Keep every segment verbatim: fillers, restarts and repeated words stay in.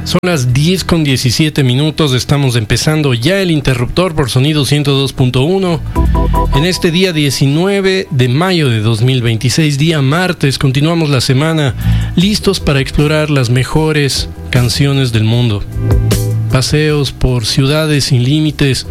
Son las diez con diecisiete minutos, estamos empezando ya el interruptor por Sonido ciento dos punto uno. En este día diecinueve de mayo de dos mil veintiséis, día martes, continuamos la semana listos para explorar las mejores canciones del mundo. Paseos por ciudades sin límites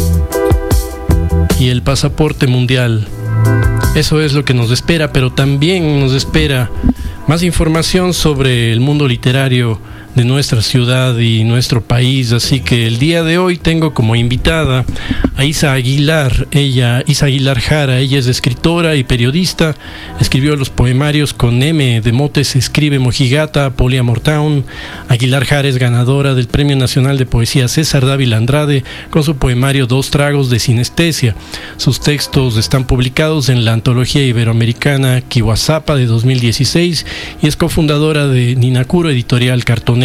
y el pasaporte mundial. Eso es lo que nos espera, pero también nos espera más información sobre el mundo literario de nuestra ciudad y nuestro país. Así que el día de hoy tengo como invitada a Isa Aguilar. Ella, Isa Aguilar Jara, ella es escritora y periodista. Escribió los poemarios Con M de motes escribe Mojigata, Poliamor Town. Aguilar Jara es ganadora del Premio Nacional de Poesía César Dávila Andrade con su poemario Dos tragos de sinestesia. Sus textos están publicados en la antología iberoamericana Kiwasapa de dos mil dieciséis y es cofundadora de Ninakuro Editorial Cartonera.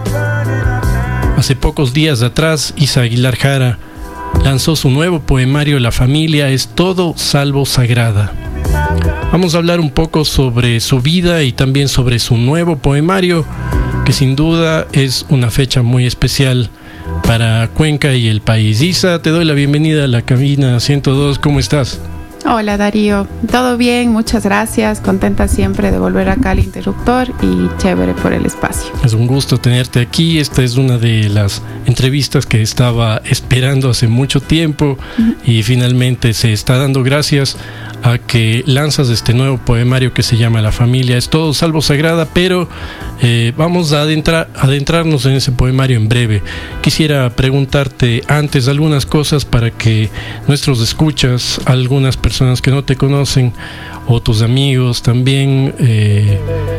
Hace pocos días atrás, Isa Aguilar Jara lanzó su nuevo poemario La familia es todo salvo sagrada. Vamos a hablar un poco sobre su vida y también sobre su nuevo poemario, que sin duda es una fecha muy especial para Cuenca y el país. Isa, te doy la bienvenida a la cabina ciento dos. ¿Cómo estás? Hola Darío, todo bien, muchas gracias, contenta siempre de volver acá al interruptor y chévere por el espacio. Es un gusto tenerte aquí. Esta es una de las entrevistas que estaba esperando hace mucho tiempo uh-huh. y finalmente se está dando gracias a que lanzas este nuevo poemario que se llama La familia es todo salvo sagrada, pero eh, vamos a adentrar, adentrarnos en ese poemario en breve. Quisiera preguntarte antes algunas cosas para que nuestros escuchas, algunas personas que no te conocen o tus amigos también eh,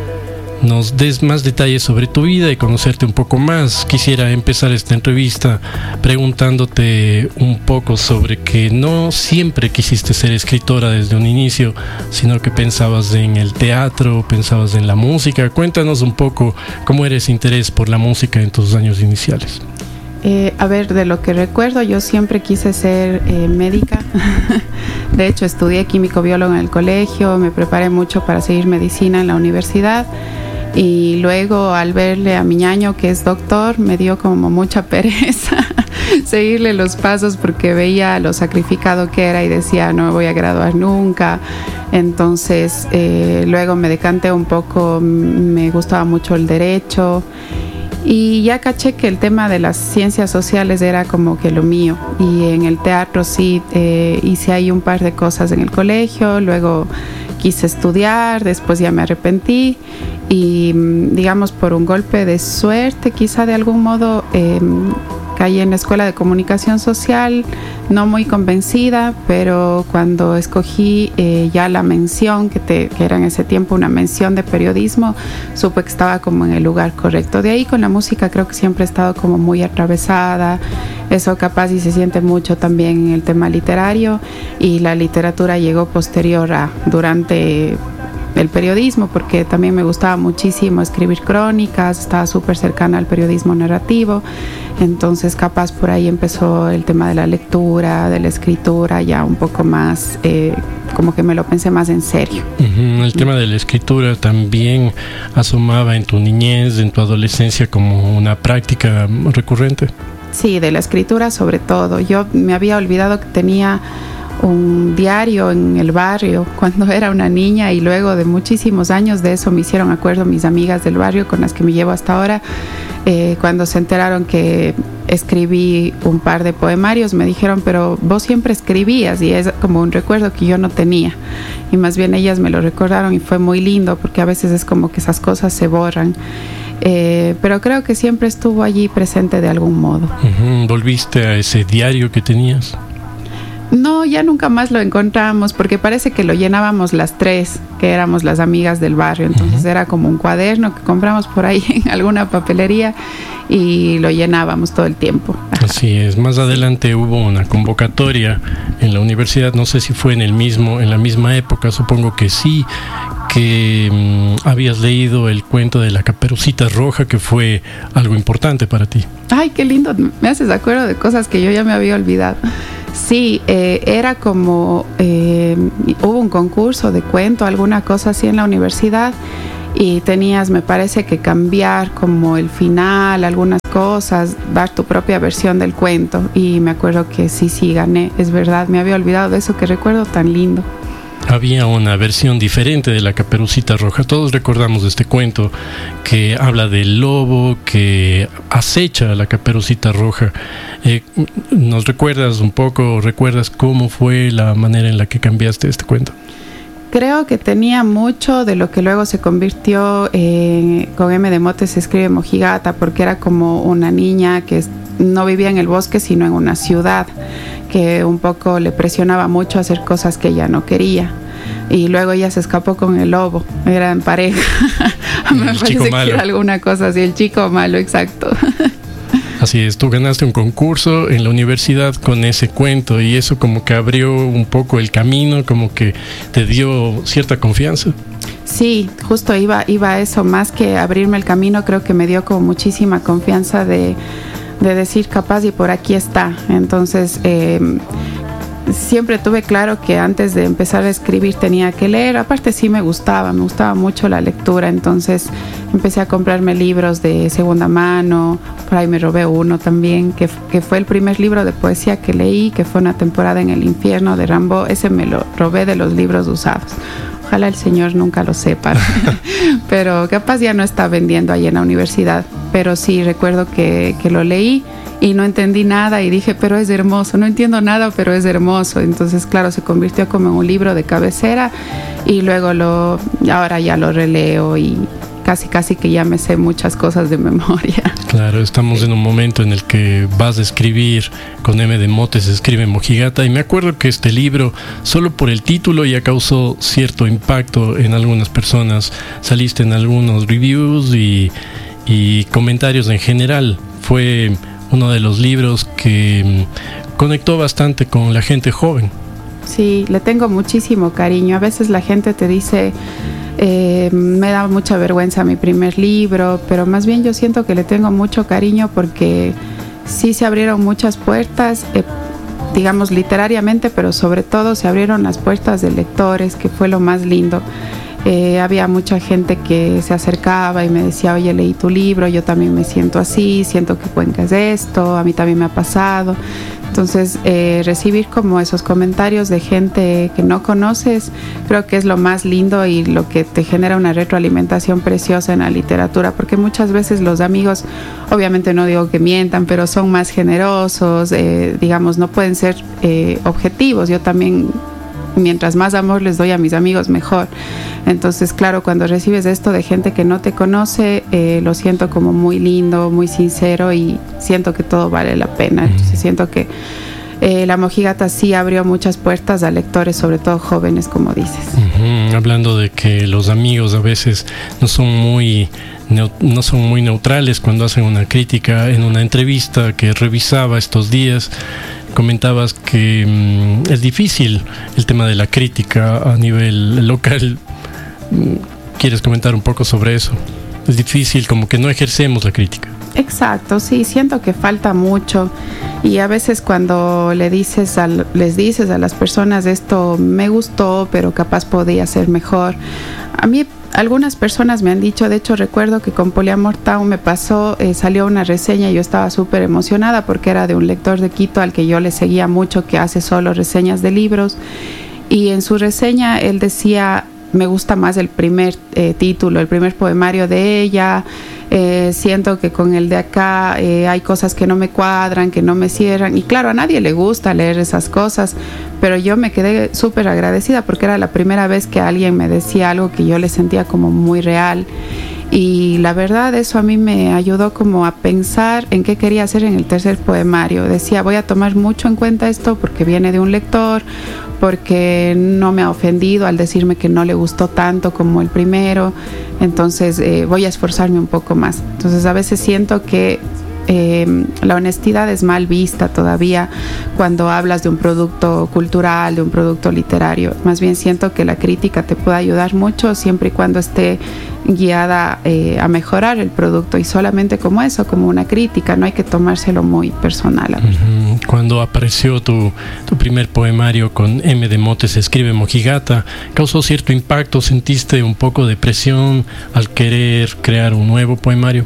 nos des más detalles sobre tu vida y conocerte un poco más. Quisiera empezar esta entrevista preguntándote un poco sobre que no siempre quisiste ser escritora desde un inicio, sino que pensabas en el teatro, pensabas en la música. Cuéntanos un poco cómo era ese interés por la música en tus años iniciales. Eh, a ver, de lo que recuerdo, yo siempre quise ser eh, médica. De hecho, estudié químico biólogo en el colegio, me preparé mucho para seguir medicina en la universidad. Y luego al verle a mi ñaño que es doctor me dio como mucha pereza seguirle los pasos porque veía lo sacrificado que era y decía no me voy a graduar nunca. Entonces eh, luego me decanté un poco, me gustaba mucho el derecho y ya caché que el tema de las ciencias sociales era como que lo mío. Y en el teatro sí eh, hice ahí un par de cosas en el colegio, luego quise estudiar, después ya me arrepentí y digamos por un golpe de suerte quizá de algún modo eh, caí en la escuela de comunicación social, no muy convencida, pero cuando escogí eh, ya la mención que, te, que era en ese tiempo una mención de periodismo, supe que estaba como en el lugar correcto. De ahí con la música creo que siempre he estado como muy atravesada, eso capaz y se siente mucho también en el tema literario y la literatura llegó posterior a durante el periodismo porque también me gustaba muchísimo escribir crónicas, estaba súper cercana al periodismo narrativo, entonces capaz por ahí empezó el tema de la lectura, de la escritura, ya un poco más, eh, como que me lo pensé más en serio. Uh-huh. El tema de la escritura también asomaba en tu niñez, en tu adolescencia como una práctica recurrente. Sí, de la escritura sobre todo. Yo me había olvidado que tenía un diario en el barrio cuando era una niña y luego de muchísimos años de eso me hicieron acuerdo mis amigas del barrio con las que me llevo hasta ahora. Eh, cuando se enteraron que escribí un par de poemarios me dijeron pero vos siempre escribías y es como un recuerdo que yo no tenía y más bien ellas me lo recordaron y fue muy lindo porque a veces es como que esas cosas se borran. Eh, pero creo que siempre estuvo allí presente de algún modo. Uh-huh. ¿Volviste a ese diario que tenías? No, ya nunca más lo encontramos porque parece que lo llenábamos las tres, que éramos las amigas del barrio. Entonces uh-huh. era como un cuaderno que compramos por ahí en alguna papelería y lo llenábamos todo el tiempo. Ajá. Así es. Más adelante hubo una convocatoria en la universidad, no sé si fue en el mismo, en la misma época, supongo que sí, que um, habías leído el cuento de la Caperucita Roja, que fue algo importante para ti. Ay, qué lindo, me haces acuerdo de cosas que yo ya me había olvidado. Sí, eh, era como, eh, hubo un concurso de cuento, alguna cosa así en la universidad y tenías, me parece, que cambiar como el final, algunas cosas, dar tu propia versión del cuento, y me acuerdo que sí, sí, gané, es verdad, me había olvidado de eso, que recuerdo tan lindo. Había una versión diferente de la Caperucita Roja. Todos recordamos este cuento que habla del lobo que acecha a la Caperucita Roja. Eh, ¿Nos recuerdas un poco, recuerdas cómo fue la manera en la que cambiaste este cuento? Creo que tenía mucho de lo que luego se convirtió eh, con M de Motes se escribe Mojigata, porque era como una niña que no vivía en el bosque sino en una ciudad, que un poco le presionaba mucho a hacer cosas que ella no quería, y luego ella se escapó con el lobo, eran pareja. Me el parece chico que malo. era alguna cosa así, el chico malo, exacto. Así es, tú ganaste un concurso en la universidad con ese cuento, y eso como que abrió un poco el camino, como que te dio cierta confianza. Sí, justo iba, iba a eso, más que abrirme el camino, creo que me dio como muchísima confianza de, de decir capaz y por aquí está. Entonces, eh, siempre tuve claro que antes de empezar a escribir tenía que leer. Aparte sí me gustaba, me gustaba mucho la lectura, entonces empecé a comprarme libros de segunda mano. Por ahí me robé uno también, que, que fue el primer libro de poesía que leí, que fue Una temporada en el infierno de Rimbaud. Ese me lo robé de los libros usados. Ojalá el señor nunca lo sepa, pero capaz ya no está vendiendo ahí en la universidad. Pero sí recuerdo que, que lo leí y no entendí nada y dije, pero es hermoso, no entiendo nada, pero es hermoso. Entonces, claro, se convirtió como en un libro de cabecera, y luego lo, ahora ya lo releo y casi casi que ya me sé muchas cosas de memoria. Claro, estamos en un momento en el que vas a escribir con M de Motes, escribe Mojigata, y me acuerdo que este libro, solo por el título, ya causó cierto impacto en algunas personas. Saliste en algunos reviews y, y comentarios en general. Fue uno de los libros que conectó bastante con la gente joven. Sí, le tengo muchísimo cariño. A veces la gente te dice, eh, me da mucha vergüenza mi primer libro, pero más bien yo siento que le tengo mucho cariño porque sí se abrieron muchas puertas, eh, digamos literariamente, pero sobre todo se abrieron las puertas de lectores, que fue lo más lindo. Eh, había mucha gente que se acercaba y me decía, oye, leí tu libro, yo también me siento así, siento que Cuenca es esto, a mí también me ha pasado. Entonces, eh, recibir como esos comentarios de gente que no conoces, creo que es lo más lindo y lo que te genera una retroalimentación preciosa en la literatura, porque muchas veces los amigos, obviamente no digo que mientan, pero son más generosos, eh, digamos, no pueden ser eh, objetivos. Yo también, mientras más amor les doy a mis amigos, mejor. Entonces, claro, cuando recibes esto de gente que no te conoce, eh, lo siento como muy lindo, muy sincero, y siento que todo vale la pena. Entonces, siento que eh, la Mojigata sí abrió muchas puertas a lectores, sobre todo jóvenes, como dices. Uh-huh. Hablando de que los amigos a veces no son muy no son muy neutrales cuando hacen una crítica. En una entrevista que revisaba estos días, comentabas que mmm, es difícil el tema de la crítica a nivel local. ¿Quieres comentar un poco sobre eso? Es difícil, como que no ejercemos la crítica. Exacto, sí, siento que falta mucho, y a veces cuando le dices a, les dices a las personas esto me gustó, pero capaz podía ser mejor. A mí algunas personas me han dicho, de hecho recuerdo que con Poliamor Town me pasó, eh, salió una reseña y yo estaba súper emocionada porque era de un lector de Quito al que yo le seguía mucho, que hace solo reseñas de libros, y en su reseña él decía, me gusta más el primer eh, título, el primer poemario de ella, eh, siento que con el de acá eh, hay cosas que no me cuadran, que no me cierran, y claro, a nadie le gusta leer esas cosas, pero yo me quedé súper agradecida porque era la primera vez que alguien me decía algo que yo le sentía como muy real, y la verdad eso a mí me ayudó como a pensar en qué quería hacer en el tercer poemario. Decía, voy a tomar mucho en cuenta esto porque viene de un lector, porque no me ha ofendido al decirme que no le gustó tanto como el primero, entonces eh, voy a esforzarme un poco más. Entonces a veces siento que eh, la honestidad es mal vista todavía cuando hablas de un producto cultural, de un producto literario. Más bien siento que la crítica te puede ayudar mucho siempre y cuando esté guiada eh, a mejorar el producto, y solamente como eso, como una crítica, no hay que tomárselo muy personal, la verdad. Uh-huh. cuando apareció tu, tu primer poemario con M de Motes escribe Mojigata, ¿causó cierto impacto? ¿Sentiste un poco de presión al querer crear un nuevo poemario?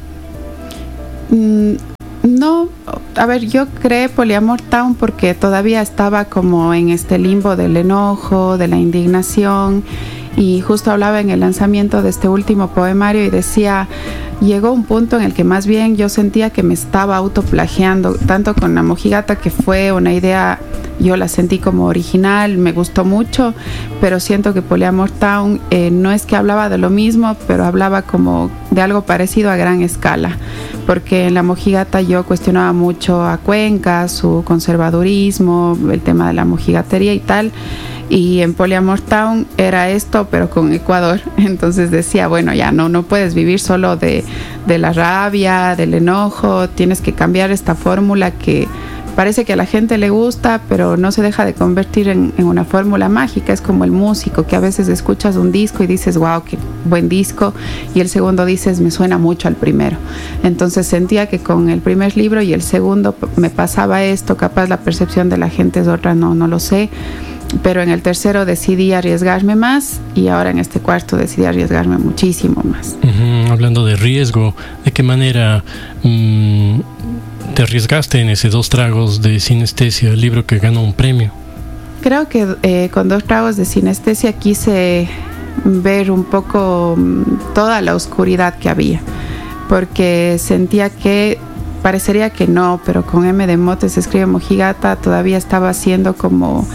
Mm, no, a ver, yo creé Poliamor Town porque todavía estaba como en este limbo del enojo, de la indignación, y justo hablaba en el lanzamiento de este último poemario y decía, llegó un punto en el que más bien yo sentía que me estaba autoplagiando, tanto con la Mojigata, que fue una idea, yo la sentí como original, me gustó mucho, pero siento que Poliamor Town eh, no es que hablaba de lo mismo, pero hablaba como de algo parecido a gran escala, porque en la Mojigata yo cuestionaba mucho a Cuenca, su conservadurismo, el tema de la mojigatería y tal, y en Poliamor Town era esto pero con Ecuador. Entonces decía, bueno, ya no, no puedes vivir solo de, de la rabia, del enojo, tienes que cambiar esta fórmula que parece que a la gente le gusta, pero no se deja de convertir en, en una fórmula mágica. Es como el músico, que a veces escuchas un disco y dices, wow, qué buen disco, y el segundo dices, me suena mucho al primero. Entonces sentía que con el primer libro y el segundo me pasaba esto, capaz la percepción de la gente es otra, no, no lo sé, pero en el tercero decidí arriesgarme más, y ahora en este cuarto decidí arriesgarme muchísimo más. Uh-huh. Hablando de riesgo, ¿de qué manera mmm, te arriesgaste en ese Dos tragos de Sinestesia, el libro que ganó un premio? Creo que eh, con Dos tragos de Sinestesia quise ver un poco mmm, toda la oscuridad que había, porque sentía que parecería que no, pero con M de Motes escribe Mojigata todavía estaba siendo como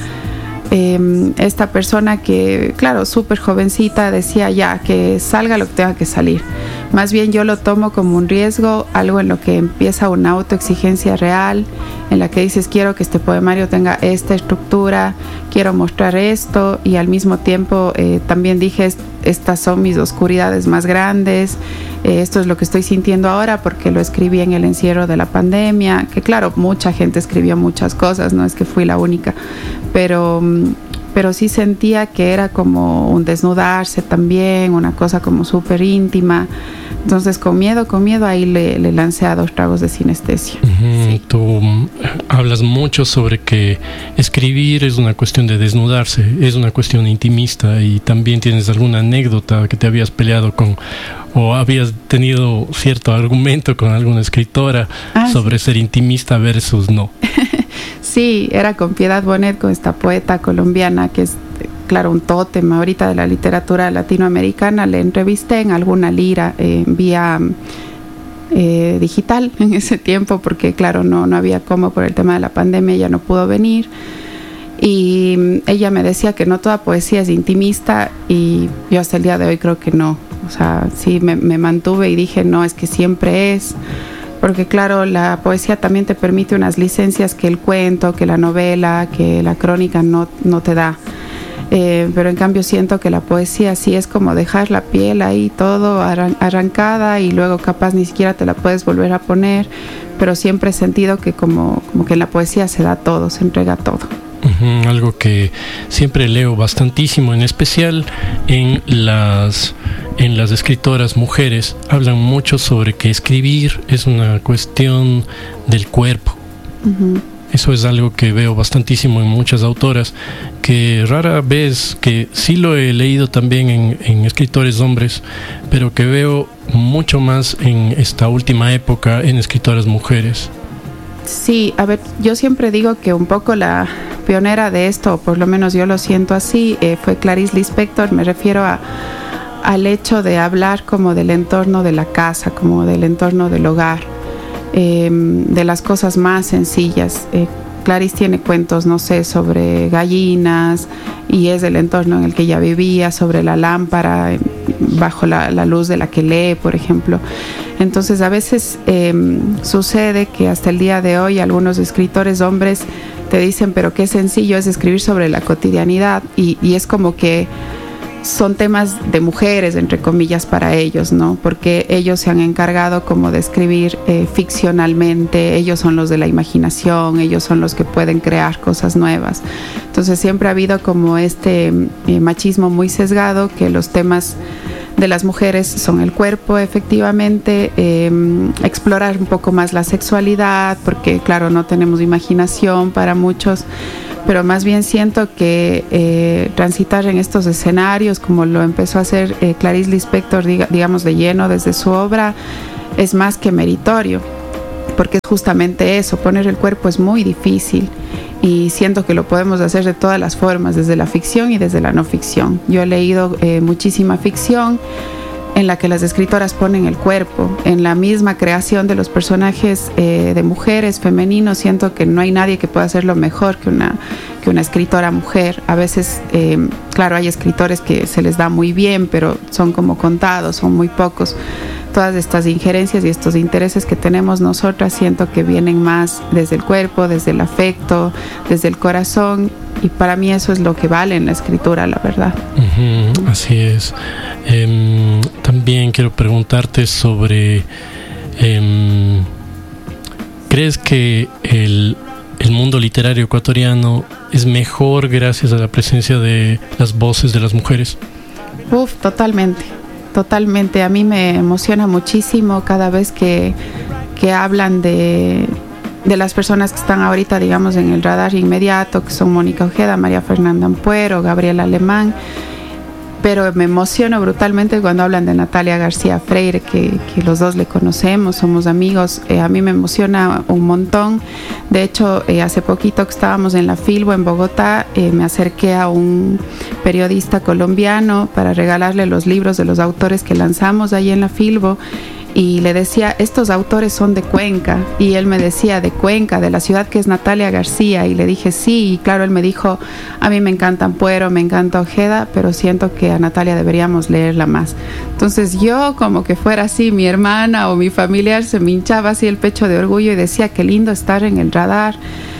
Eh, esta persona que, claro, súper jovencita, decía ya, que salga lo que tenga que salir. Más bien yo lo tomo como un riesgo, algo en lo que empieza una autoexigencia real, en la que dices, quiero que este poemario tenga esta estructura, quiero mostrar esto, y al mismo tiempo eh, también dije, estas son mis oscuridades más grandes, eh, esto es lo que estoy sintiendo ahora porque lo escribí en el encierro de la pandemia, que claro, mucha gente escribió muchas cosas, no es que fui la única, pero, pero sí sentía que era como un desnudarse también, una cosa como súper íntima. Entonces con miedo, con miedo ahí le, le lancé a Dos tragos de Sinestesia. Uh-huh. Sí. Tú hablas mucho sobre que escribir es una cuestión de desnudarse, es una cuestión intimista, y también tienes alguna anécdota que te habías peleado con, o habías tenido cierto argumento con alguna escritora ah, sobre sí. ser intimista versus no. Sí, era con Piedad Bonet, con esta poeta colombiana que es, claro, un tótem ahorita de la literatura latinoamericana. Le entrevisté en alguna lira eh, vía eh, digital en ese tiempo, porque claro, no, no había cómo por el tema de la pandemia, ella no pudo venir. Y ella me decía que no toda poesía es intimista, y yo hasta el día de hoy creo que no. O sea, sí me, me mantuve y dije, no, es que siempre es... Porque claro, la poesía también te permite unas licencias que el cuento, que la novela, que la crónica no, no te da. Eh, pero en cambio siento que la poesía sí es como dejar la piel ahí todo arran- arrancada, y luego capaz ni siquiera te la puedes volver a poner, pero siempre he sentido que como, como que en la poesía se da todo, se entrega todo. Uh-huh. Algo que siempre leo bastantísimo, en especial en las en las escritoras mujeres, hablan mucho sobre que escribir es una cuestión del cuerpo. Uh-huh. Eso es algo que veo bastantísimo en muchas autoras, que rara vez, que sí lo he leído también en, en escritores hombres, pero que veo mucho más en esta última época en escritoras mujeres. Sí, a ver, yo siempre digo que un poco la pionera de esto, o por lo menos yo lo siento así, eh, fue Clarice Lispector. Me refiero a, al hecho de hablar como del entorno de la casa, como del entorno del hogar, eh, de las cosas más sencillas. Eh, Clarice tiene cuentos, no sé, sobre gallinas, y es el entorno en el que ella vivía, sobre la lámpara, bajo la, la luz de la que lee, por ejemplo. Entonces a veces eh, sucede que hasta el día de hoy algunos escritores hombres te dicen, pero qué sencillo es escribir sobre la cotidianidad, y, y es como que son temas de mujeres, entre comillas, para ellos, ¿no? Porque ellos se han encargado como de escribir eh, ficcionalmente, ellos son los de la imaginación, ellos son los que pueden crear cosas nuevas. Entonces siempre ha habido como este eh, machismo muy sesgado, que los temas de las mujeres son el cuerpo, efectivamente, eh, explorar un poco más la sexualidad, porque claro, no tenemos imaginación para muchos, pero más bien siento que eh, transitar en estos escenarios, como lo empezó a hacer eh, Clarice Lispector, diga, digamos de lleno desde su obra, es más que meritorio, porque es justamente eso, poner el cuerpo es muy difícil. Y siento que lo podemos hacer de todas las formas, desde la ficción y desde la no ficción. Yo he leído eh, muchísima ficción en la que las escritoras ponen el cuerpo. En la misma creación de los personajes eh, de mujeres, femeninos, siento que no hay nadie que pueda hacerlo mejor que una, que una escritora mujer. A veces, eh, claro, hay escritores que se les da muy bien, pero son como contados, son muy pocos. Todas estas injerencias y estos intereses que tenemos nosotras siento que vienen más desde el cuerpo, desde el afecto, desde el corazón, y para mí eso es lo que vale en la escritura, la verdad. Uh-huh, así es. Eh, también quiero preguntarte sobre, eh, ¿crees que el, el mundo literario ecuatoriano es mejor gracias a la presencia de las voces de las mujeres? Uf, totalmente. Totalmente, a mí me emociona muchísimo cada vez que, que hablan de, de las personas que están ahorita, digamos, en el radar inmediato, que son Mónica Ojeda, María Fernanda Ampuero, Gabriela Alemán, pero me emociono brutalmente cuando hablan de Natalia García Freire, que, que los dos le conocemos, somos amigos. Eh, a mí me emociona un montón. De hecho, eh, hace poquito que estábamos en la Filbo en Bogotá, eh, me acerqué a un periodista colombiano para regalarle los libros de los autores que lanzamos ahí en la Filbo, y le decía, estos autores son de Cuenca, y él me decía, de Cuenca, de la ciudad que es Natalia García, y le dije sí, y claro, él me dijo, a mí me encanta Ampuero, me encanta Ojeda, pero siento que a Natalia deberíamos leerla más. Entonces yo, como que fuera así mi hermana o mi familiar, se me hinchaba así el pecho de orgullo y decía, qué lindo estar en el radar,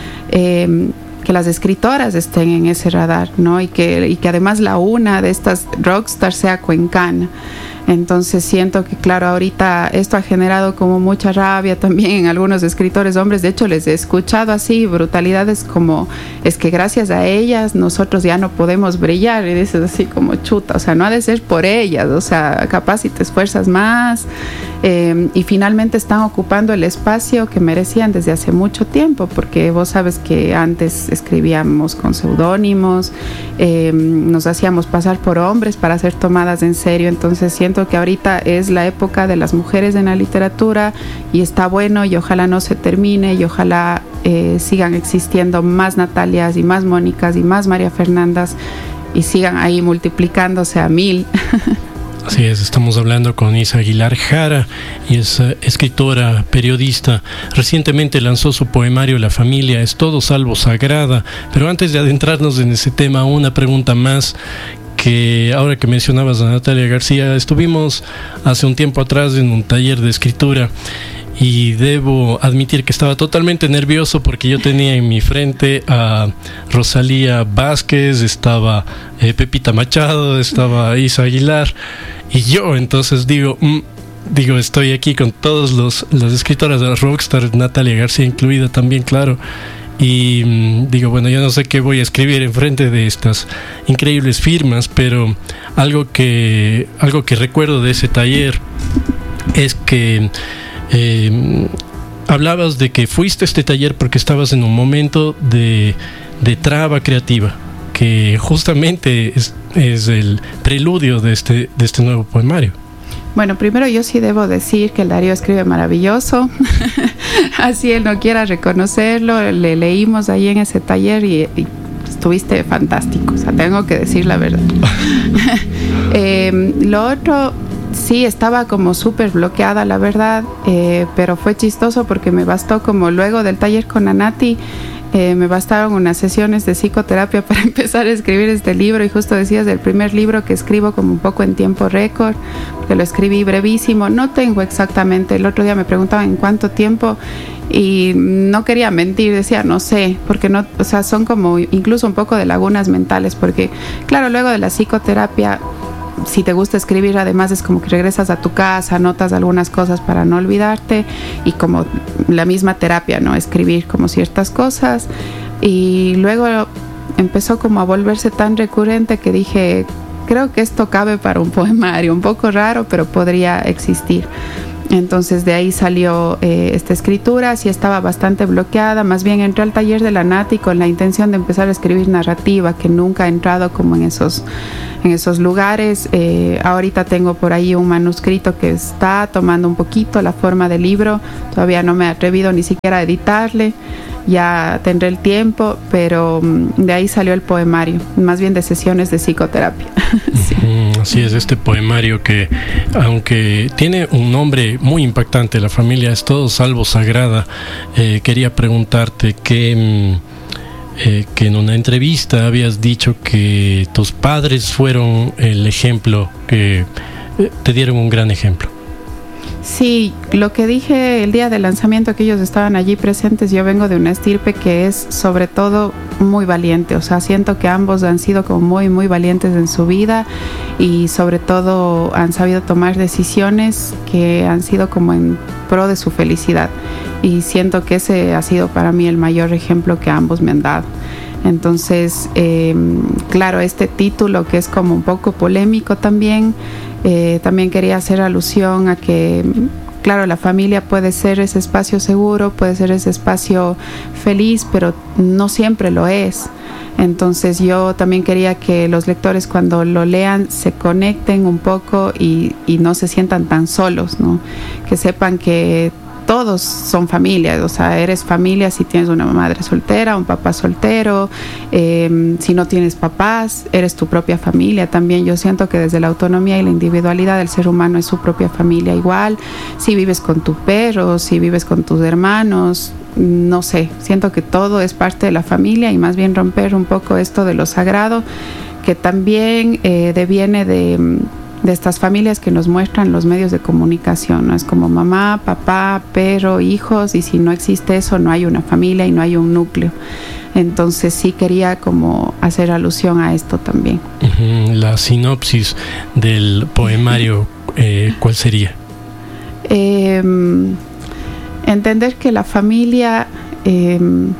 eh, que las escritoras estén en ese radar, ¿no? Y que, y que además la una de estas rockstars sea cuencana. Entonces siento que claro, ahorita esto ha generado como mucha rabia también en algunos escritores hombres. De hecho, les he escuchado así brutalidades como, es que gracias a ellas nosotros ya no podemos brillar, y dices así como chuta, o sea, no ha de ser por ellas, o sea, capaz si te esfuerzas más, eh, y finalmente están ocupando el espacio que merecían desde hace mucho tiempo, porque vos sabes que antes escribíamos con seudónimos, eh, nos hacíamos pasar por hombres para ser tomadas en serio. Entonces siento que ahorita es la época de las mujeres en la literatura, y está bueno, y ojalá no se termine, y ojalá eh, sigan existiendo más Natalias y más Mónicas y más María Fernandas, y sigan ahí multiplicándose a mil. Así es, estamos hablando con Isa Aguilar Jara, y es uh, escritora, periodista. Recientemente lanzó su poemario La familia es todo salvo sagrada. Pero antes de adentrarnos en ese tema, una pregunta más, que ahora que mencionabas a Natalia García, estuvimos hace un tiempo atrás en un taller de escritura, y debo admitir que estaba totalmente nervioso porque yo tenía en mi frente a Rosalía Vázquez, estaba eh, Pepita Machado, estaba Isa Aguilar, y yo entonces digo, mm, digo, estoy aquí con todos los las escritoras de las rockstars, Natalia García incluida también, claro. Y mmm, digo, bueno, yo no sé qué voy a escribir en frente de estas increíbles firmas, pero algo que algo que recuerdo de ese taller es que eh, hablabas de que fuiste a este taller porque estabas en un momento de, de traba creativa, que justamente es, es el preludio de este, de este nuevo poemario. Bueno, primero yo sí debo decir que el Darío escribe maravilloso, así él no quiera reconocerlo, le leímos ahí en ese taller y, y estuviste fantástico, o sea, tengo que decir la verdad. eh, lo otro, sí, estaba como súper bloqueada, la verdad, eh, pero fue chistoso porque me bastó como luego del taller con Anati, Eh, me bastaron unas sesiones de psicoterapia para empezar a escribir este libro, y justo decías del primer libro que escribo como un poco en tiempo récord, porque lo escribí brevísimo, no tengo exactamente, el otro día me preguntaban en cuánto tiempo y no quería mentir, decía no sé, porque no, o sea, son como incluso un poco de lagunas mentales, porque claro, luego de la psicoterapia, si te gusta escribir, además es como que regresas a tu casa, anotas algunas cosas para no olvidarte, y como la misma terapia, ¿no? Escribir como ciertas cosas, y luego empezó como a volverse tan recurrente que dije, creo que esto cabe para un poemario, un poco raro, pero podría existir. Entonces de ahí salió eh, esta escritura. Sí estaba bastante bloqueada, más bien entré al taller de la Nati con la intención de empezar a escribir narrativa, que nunca he entrado como en esos, en esos lugares. Eh, ahorita tengo por ahí un manuscrito que está tomando un poquito la forma de libro, todavía no me he atrevido ni siquiera a editarle, ya tendré el tiempo, pero de ahí salió el poemario, más bien de sesiones de psicoterapia. Sí. Así es, este poemario que, aunque tiene un nombre muy impactante, La familia es todo salvo sagrada, eh, quería preguntarte que, eh, que en una entrevista habías dicho que tus padres fueron el ejemplo, que eh, te dieron un gran ejemplo. Sí, lo que dije el día del lanzamiento, que ellos estaban allí presentes, yo vengo de una estirpe que es sobre todo muy valiente, o sea, siento que ambos han sido como muy, muy valientes en su vida y sobre todo han sabido tomar decisiones que han sido como en pro de su felicidad, y siento que ese ha sido para mí el mayor ejemplo que ambos me han dado. Entonces, eh, claro, este título que es como un poco polémico también, eh, también quería hacer alusión a que, claro, la familia puede ser ese espacio seguro, puede ser ese espacio feliz, pero no siempre lo es. Entonces yo también quería que los lectores cuando lo lean se conecten un poco y, y no se sientan tan solos, ¿no? Que sepan que todos son familias, o sea, eres familia si tienes una madre soltera, un papá soltero, eh, si no tienes papás, eres tu propia familia también. Yo siento que desde la autonomía y la individualidad del ser humano es su propia familia igual, si vives con tu perro, si vives con tus hermanos, no sé, siento que todo es parte de la familia y más bien romper un poco esto de lo sagrado, que también eh, deviene de... de estas familias que nos muestran los medios de comunicación, ¿no? Es como mamá, papá, perro, hijos, y si no existe eso no hay una familia y no hay un núcleo. Entonces sí quería como hacer alusión a esto también. Uh-huh. La sinopsis del poemario, eh, ¿cuál sería? Eh, entender que la familia eh,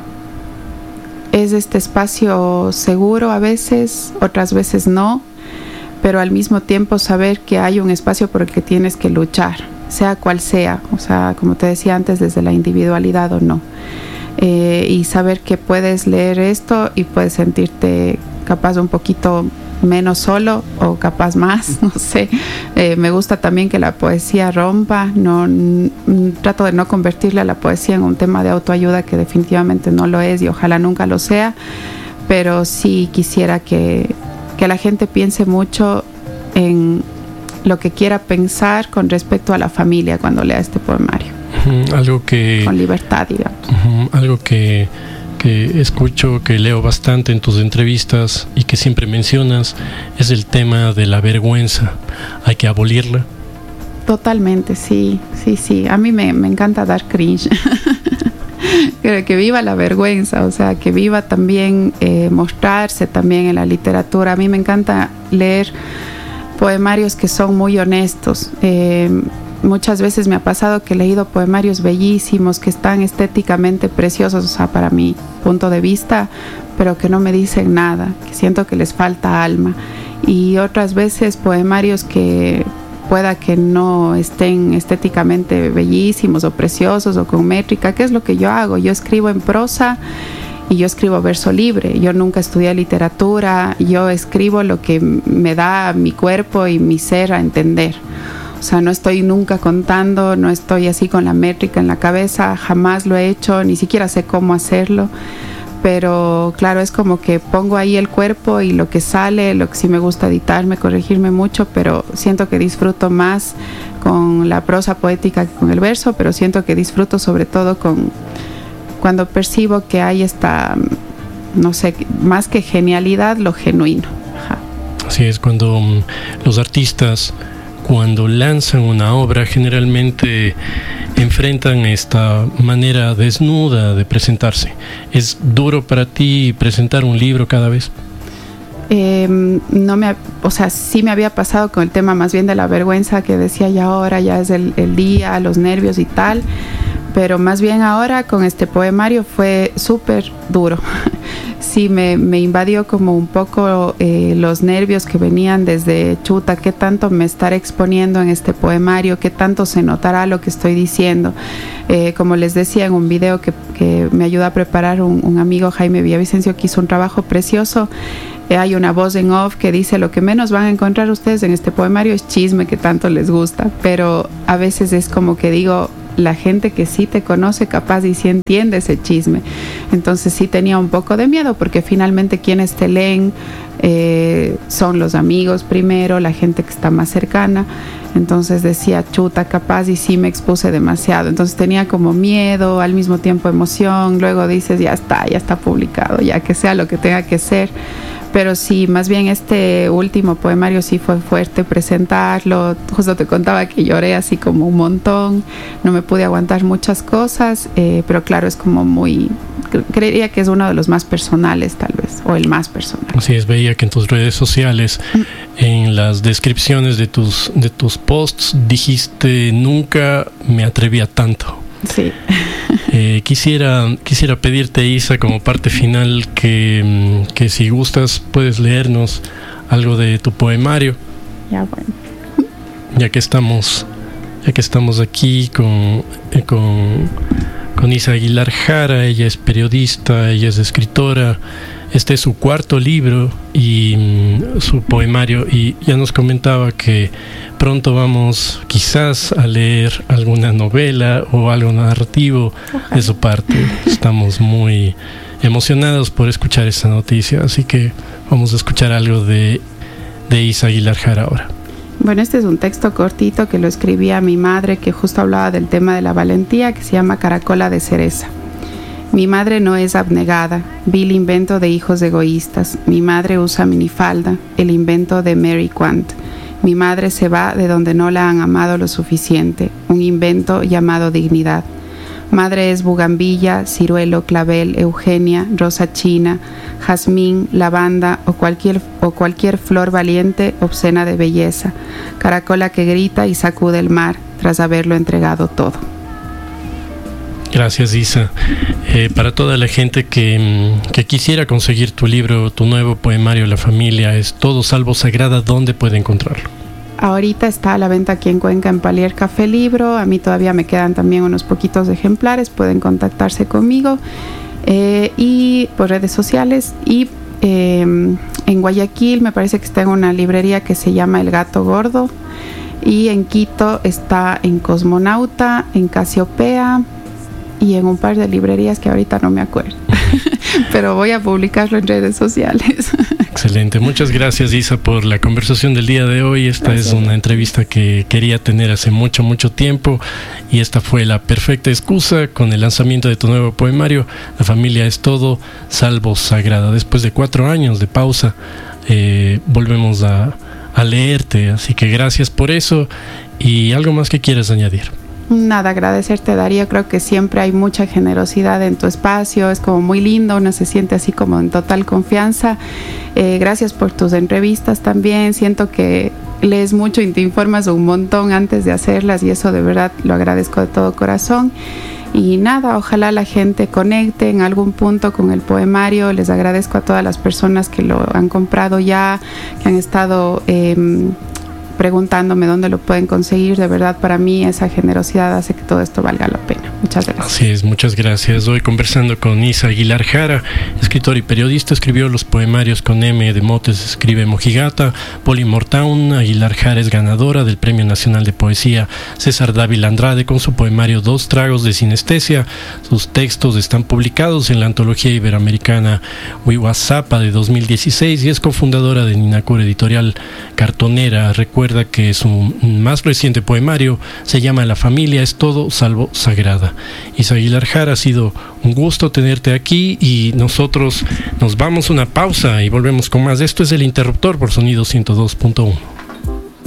es este espacio seguro a veces, otras veces no, pero al mismo tiempo saber que hay un espacio por el que tienes que luchar, sea cual sea, o sea, como te decía antes, desde la individualidad o no. Eh, y saber que puedes leer esto y puedes sentirte capaz un poquito menos solo o capaz más, no sé. Eh, me gusta también que la poesía rompa, no, n- trato de no convertirle a la poesía en un tema de autoayuda que definitivamente no lo es y ojalá nunca lo sea, pero sí quisiera que que la gente piense mucho en lo que quiera pensar con respecto a la familia cuando lea este poemario. Uh-huh. Algo que... Con libertad, digamos. Uh-huh. Algo que, que escucho, que leo bastante en tus entrevistas y que siempre mencionas, es el tema de la vergüenza. ¿Hay que abolirla? Totalmente, sí, sí, sí. A mí me, me encanta dar cringe. Que, que viva la vergüenza, o sea, que viva también eh, mostrarse también en la literatura. A mí me encanta leer poemarios que son muy honestos. Eh, muchas veces me ha pasado que he leído poemarios bellísimos, que están estéticamente preciosos, o sea, para mi punto de vista, pero que no me dicen nada, que siento que les falta alma. Y otras veces poemarios que pueda que no estén estéticamente bellísimos o preciosos o con métrica, que es lo que yo hago. Yo escribo en prosa y yo escribo verso libre. Yo nunca estudié literatura, yo escribo lo que me da mi cuerpo y mi ser a entender. O sea, no estoy nunca contando, no estoy así con la métrica en la cabeza, jamás lo he hecho, ni siquiera sé cómo hacerlo. Pero claro, es como que pongo ahí el cuerpo y lo que sale, lo que sí me gusta editarme, corregirme mucho, pero siento que disfruto más con la prosa poética que con el verso, pero siento que disfruto sobre todo con cuando percibo que hay esta, no sé, más que genialidad, lo genuino. Ajá. Así es, cuando um, los artistas, cuando lanzan una obra, generalmente enfrentan esta manera desnuda de presentarse. ¿Es duro para ti presentar un libro cada vez? Eh, no me, o sea, sí me había pasado con el tema más bien de la vergüenza que decía ya ahora, ya es el, el día, los nervios y tal, pero más bien ahora con este poemario fue súper duro. sí, me, me invadió como un poco eh, los nervios que venían desde chuta, qué tanto me estaré exponiendo en este poemario, qué tanto se notará lo que estoy diciendo. Eh, como les decía en un video que, que me ayuda a preparar un, un amigo, Jaime Villavicencio, que hizo un trabajo precioso. Eh, hay una voz en off que dice: lo que menos van a encontrar ustedes en este poemario es chisme que tanto les gusta, pero a veces es como que digo, la gente que sí te conoce capaz y sí entiende ese chisme. Entonces sí tenía un poco de miedo, porque finalmente quienes te leen eh, son los amigos primero, la gente que está más cercana. Entonces decía, chuta, capaz y sí me expuse demasiado. Entonces tenía como miedo, al mismo tiempo emoción. Luego dices, ya está, ya está publicado, ya que sea lo que tenga que ser. Pero sí, más bien este último poemario sí fue fuerte presentarlo. Justo te contaba que lloré así como un montón, no me pude aguantar muchas cosas, eh, pero claro, es como muy, creería que es uno de los más personales tal vez, o el más personal. Así es, veía que en tus redes sociales, en las descripciones de tus, de tus posts, dijiste: nunca me atreví a tanto. Sí. Eh, quisiera, quisiera pedirte, Isa, como parte final, que, que si gustas puedes leernos algo de tu poemario. Ya, bueno. Ya que estamos, ya que estamos aquí con, con, con Isa Aguilar Jara. Ella es periodista, ella es escritora. Este es su cuarto libro y mm, su poemario, y ya nos comentaba que pronto vamos quizás a leer alguna novela o algo narrativo de su parte. Estamos muy emocionados por escuchar esta noticia, así que vamos a escuchar algo de, de Isa Aguilar Jara ahora. Bueno, este es un texto cortito que lo escribí a mi madre, que justo hablaba del tema de la valentía, que se llama Caracola de cereza. Mi madre no es abnegada, vil invento de hijos egoístas. Mi madre usa minifalda, el invento de Mary Quant. Mi madre se va de donde no la han amado lo suficiente, un invento llamado dignidad. Madre es bugambilla, ciruelo, clavel, eugenia, rosa china, jazmín, lavanda o cualquier, o cualquier flor valiente, obscena de belleza. Caracola que grita y sacude el mar tras haberlo entregado todo. Gracias, Isa. Eh, para toda la gente que, que quisiera conseguir tu libro, tu nuevo poemario, La familia es todo salvo sagrada, ¿dónde puede encontrarlo? Ahorita está a la venta aquí en Cuenca, en Palier Café Libro. A mí todavía me quedan también unos poquitos ejemplares, pueden contactarse conmigo eh, y por redes sociales. Y eh, en Guayaquil me parece que está en una librería que se llama El Gato Gordo, y en Quito está en Cosmonauta, en Casiopea y en un par de librerías que ahorita no me acuerdo. Pero voy a publicarlo en redes sociales. Excelente, muchas gracias, Isa, por la conversación del día de hoy. Esta gracias. Es una entrevista que quería tener hace mucho, mucho tiempo, y esta fue la perfecta excusa con el lanzamiento de tu nuevo poemario, La familia es todo salvo sagrada. Después de cuatro años de pausa, eh, volvemos a, a leerte, así que gracias por eso. ¿Y algo más que quieras añadir? Nada, agradecerte, Darío. Creo que siempre hay mucha generosidad en tu espacio, es como muy lindo, uno se siente así como en total confianza. Eh, gracias por tus entrevistas también. Siento que lees mucho y te informas un montón antes de hacerlas, y eso de verdad lo agradezco de todo corazón. Y nada, ojalá la gente conecte en algún punto con el poemario. Les agradezco a todas las personas que lo han comprado ya, que han estado eh, preguntándome dónde lo pueden conseguir. De verdad, para mí esa generosidad hace que todo esto valga la pena. Muchas gracias. Así es, muchas gracias. Hoy conversando con Isa Aguilar Jara, escritor y periodista. Escribió los poemarios con M de Motes, escribe Mojigata, Polimortown. Aguilar Jara es ganadora del Premio Nacional de Poesía César Dávila Andrade con su poemario Dos tragos de sinestesia. Sus textos están publicados en la antología iberoamericana Huihuazapa de dos mil dieciséis, y es cofundadora de Ninacur Editorial Cartonera. Recuerda que su más reciente poemario se llama La familia es todo salvo sagrada. Isa Aguilar Jara, ha sido un gusto tenerte aquí, y nosotros nos vamos a una pausa y volvemos con más. Esto es El Interruptor por Sonido ciento dos punto uno.